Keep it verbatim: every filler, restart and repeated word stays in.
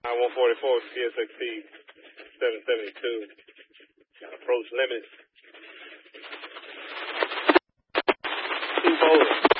I one forty-four, C S X T, seven seventy-two. Got approach limits. Two bowlers.